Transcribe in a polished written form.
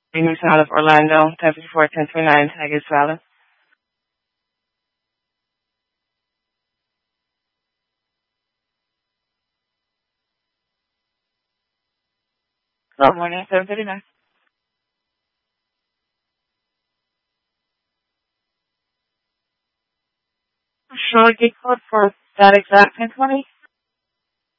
Newton out of Orlando, 1054-1029, tag is valid. Good morning, 739. Sure, get code for that exact 1020?